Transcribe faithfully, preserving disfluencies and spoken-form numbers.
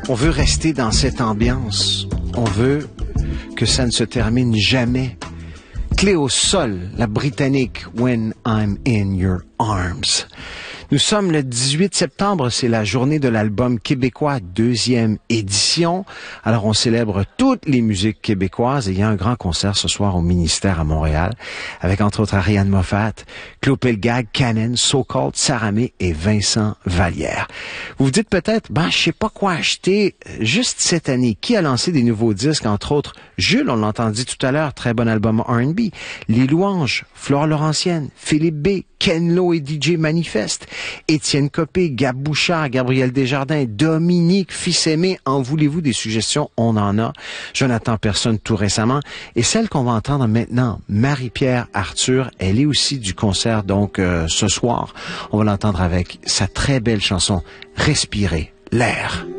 On veut rester dans cette ambiance. On veut que ça ne se termine jamais. Clé au sol, la britannique When I'm in Your Arms. Nous sommes le dix-huit septembre, c'est la journée de l'album québécois, deuxième édition. Alors on célèbre toutes les musiques québécoises et il y a un grand concert ce soir au Ministère à Montréal avec entre autres Ariane Moffat, Claude Pelgag, Canen, So Called, Saramé et Vincent Vallière. Vous vous dites peut-être, ben je sais pas quoi acheter juste cette année. Qui a lancé des nouveaux disques, entre autres Jules, on l'a entendu tout à l'heure, très bon album R and B. Les Louanges, Flore Laurentienne, Philippe B, Ken Lo et D J Manifeste, Étienne Copé, Gab Bouchard, Gabriel Desjardins, Dominique Fils-Aimé, en voulez-vous des suggestions? On en a. Jonathan Personne tout récemment. Et celle qu'on va entendre maintenant, Marie-Pierre Arthur, elle est aussi du concert donc euh, ce soir. On va l'entendre avec sa très belle chanson Respirer l'air.